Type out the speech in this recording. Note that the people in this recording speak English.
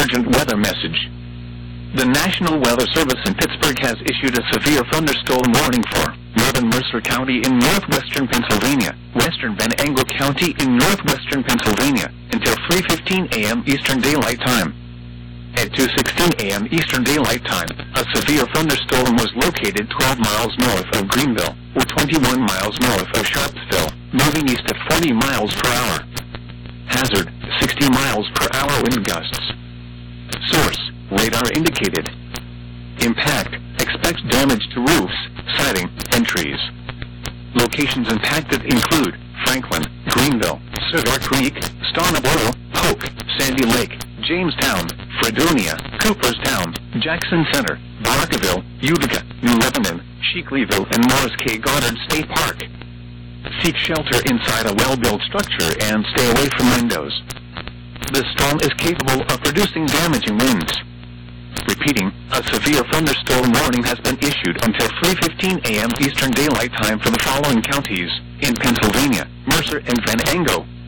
emergent weather message. The National Weather Service in Pittsburgh has issued a severe thunderstorm warning for northern Mercer County in northwestern Pennsylvania, western Van Angle County in northwestern Pennsylvania, until 3:15 a.m. Eastern Daylight Time. At 2:16 a.m. Eastern Daylight Time, a severe thunderstorm was located 12 miles north of Greenville, or 21 miles north of Sharpsville, moving east at 40 miles per hour. Hazard, 60 miles per hour wind gusts. Source, radar indicated. Impact, expect damage to roofs, siding, and trees. Locations impacted include Franklin, Greenville, Cedar Creek, Stoneboro, Polk, Sandy Lake, Jamestown, Fredonia, Cooperstown, Jackson Center, Barkerville, Utica, New Lebanon, Sheakleyville, and Morris K. Goddard State Park. Seek shelter inside a well-built structure and stay away from windows. The storm is capable of producing damaging winds. Repeating, a severe thunderstorm warning has been issued until 3:15 a.m. Eastern Daylight Time for the following counties in Pennsylvania: Mercer and Van Angle,